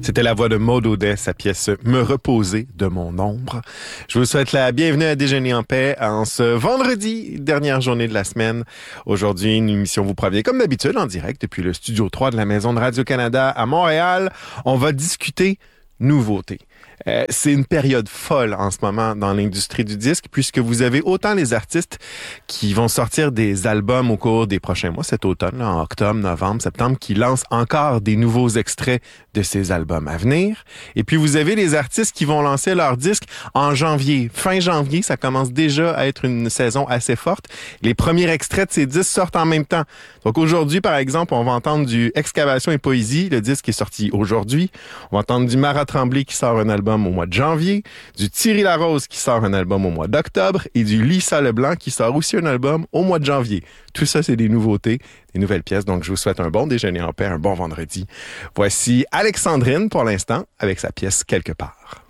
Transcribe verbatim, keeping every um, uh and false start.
C'était la voix de Maud Audet, sa pièce « Me reposer de mon ombre ». Je vous souhaite la bienvenue à Déjeuner en paix en ce vendredi, dernière journée de la semaine. Aujourd'hui, une émission vous provient comme d'habitude en direct depuis le studio trois de la Maison de Radio-Canada à Montréal. On va discuter nouveautés. Euh, c'est une période folle en ce moment dans l'industrie du disque puisque vous avez autant les artistes qui vont sortir des albums au cours des prochains mois, cet automne, là, en octobre, novembre, septembre, qui lancent encore des nouveaux extraits de ces albums à venir. Et puis vous avez les artistes qui vont lancer leurs disques en janvier. Fin janvier, ça commence déjà à être une saison assez forte. Les premiers extraits de ces disques sortent en même temps. Donc aujourd'hui, par exemple, on va entendre du Excavation et Poésie, le disque est sorti aujourd'hui. On va entendre du Mara Tremblay qui sort un album au mois de janvier, du Thierry Larose qui sort un album au mois d'octobre et du Lisa Leblanc qui sort aussi un album au mois de janvier. Tout ça, c'est des nouveautés, des nouvelles pièces. Donc, je vous souhaite un bon déjeuner en paix, un bon vendredi. Voici Alexandrine pour l'instant avec sa pièce Quelque part.